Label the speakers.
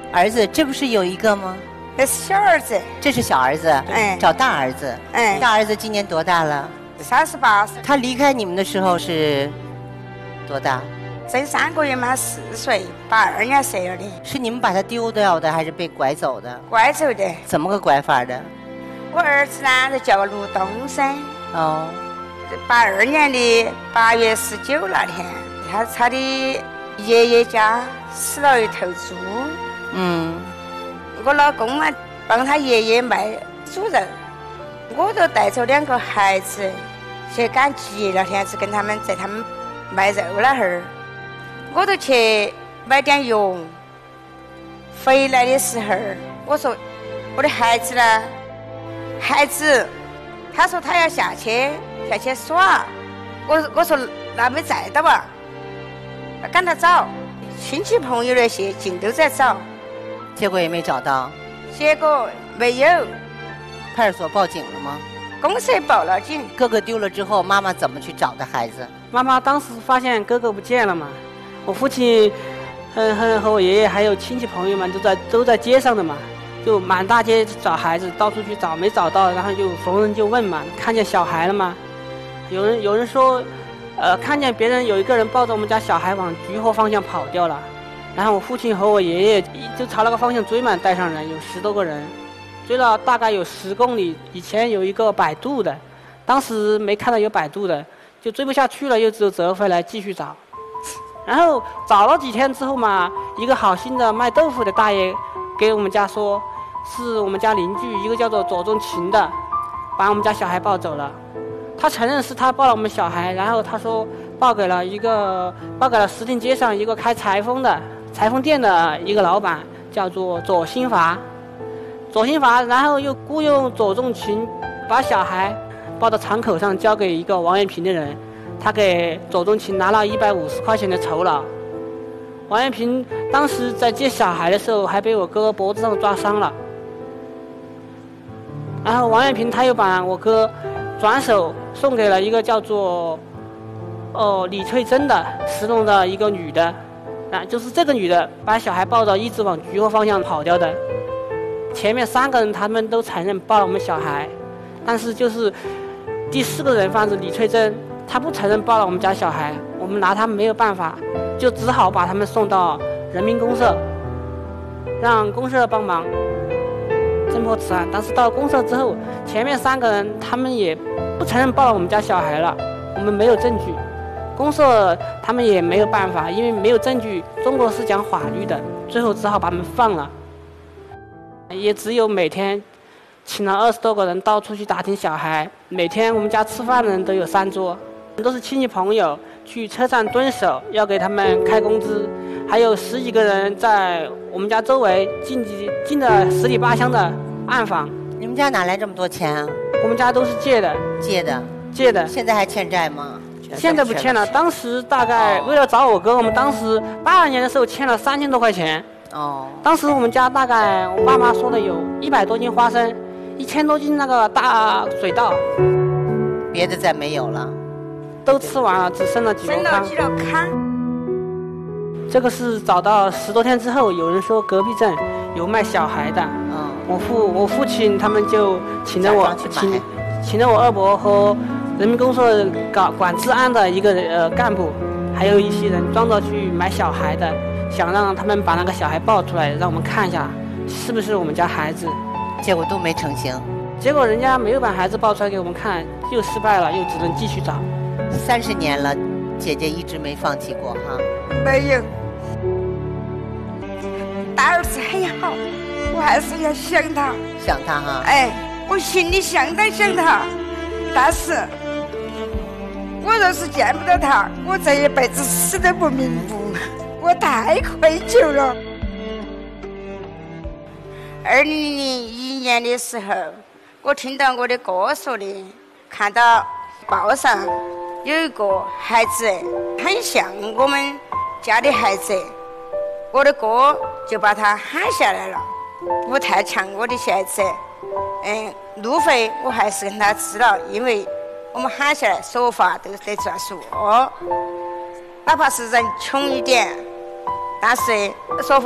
Speaker 1: 儿子，这不是有一个吗？
Speaker 2: 那是小儿子。
Speaker 1: 这是小儿子，找大儿子。大儿子今年多大了
Speaker 2: ？38岁。
Speaker 1: 他离开你们的时候是多大？
Speaker 2: 这3个月满4岁，82年生的。
Speaker 1: 是你们把他丢掉的，还是被拐走的？
Speaker 2: 拐走的。
Speaker 1: 怎么个拐法的？
Speaker 2: 我儿子呢，就叫卢东升。
Speaker 1: 哦。
Speaker 2: 82年的8月19那天，他的爷爷家死了一头猪。我老公嘛，帮他爷爷卖猪肉，我就带着2个孩子去赶集。那天是跟他们在他们卖肉那会儿，我就去买点油。回来的时候，我说我的孩子呢？孩子，他说他要下去耍。我说那没在的吧？赶他找，亲戚朋友那些尽都在找。
Speaker 1: 结果也没找到。
Speaker 2: 结果没有。
Speaker 1: 派出所报警了吗？
Speaker 2: 公社报了警。
Speaker 1: 哥哥丢了之后，妈妈怎么去找的孩子？
Speaker 3: 妈妈当时发现哥哥不见了嘛，我父亲和我爷爷还有亲戚朋友们都在街上的嘛，就满大街找孩子，到处去找，没找到，然后就逢人就问嘛，看见小孩了吗？有人说，看见别人有一个人抱着我们家小孩往菊河方向跑掉了。然后我父亲和我爷爷就朝那个方向追嘛，带上人有10多个人，追了大概有10公里。以前有一个摆渡的，当时没看到有摆渡的，就追不下去了，又只有折回来继续找。然后找了几天之后嘛，一个好心的卖豆腐的大爷给我们家说，是我们家邻居一个叫做左仲勤的，把我们家小孩抱走了。他承认是他抱了我们小孩，然后他说报给了石亭街上一个开裁缝店的一个老板，叫做左新华，然后又雇佣左仲勤把小孩抱到场口上交给一个王元平的人，他给左仲勤拿了150块钱的酬劳。王元平当时在接小孩的时候还被我哥脖子上抓伤了，然后王元平他又把我哥转手送给了一个叫做李翠珍的石龙的一个女的，就是这个女的把小孩抱着一直往菊河方向跑掉的。前面3个人他们都承认抱了我们小孩，但是就是第4个人贩子李翠珍，他不承认抱了我们家小孩，我们拿他们没有办法，就只好把他们送到人民公社，让公社帮忙侦破此案。但是到公社之后，前面3个人他们也不承认抱了我们家小孩了，我们没有证据，公社他们也没有办法，因为没有证据，中国是讲法律的，最后只好把他们放了。也只有每天请了20多个人到处去打听小孩，每天我们家吃饭的人都有3桌，都是亲戚朋友，去车站蹲守，要给他们开工资，还有10几个人在我们家周围进了10里8乡的暗访。
Speaker 1: 你们家哪来这么多钱啊？
Speaker 3: 我们家都是借的。
Speaker 1: 现在还欠债吗？
Speaker 3: 现在不欠了，当时大概为了找我哥，我们当时82年的时候欠了3000多块钱。当时我们家大概我爸妈说的有100多斤花生，1000多斤那个大水稻，
Speaker 1: 别的再没有了，
Speaker 3: 都吃完了，只剩了几箩糠。这个是找到10多天之后，有人说隔壁镇有卖小孩的，我父亲他们就请着我二伯和人民公社管治安的一个干部，还有一些人装着去买小孩的，想让他们把那个小孩抱出来，让我们看一下是不是我们家孩子，
Speaker 1: 结果都没成型。
Speaker 3: 结果人家没有把孩子抱出来给我们看，又失败了，又只能继续找。
Speaker 1: 30年了，姐姐一直没放弃过哈。
Speaker 2: 没有，大儿子很好，我还是要想他哈。我心里相当想他，但是我若是见不到他，我这一辈子死都不瞑目，我太愧疚了。2001年的时候，我听到我的哥说的，看到报上有一个孩子很像我们家的孩子，我的哥就把他喊下来了，不太像我的孩子。路费我还是跟他支了，因为我们喊下来说话都得算数哪怕是人穷一点，但是说话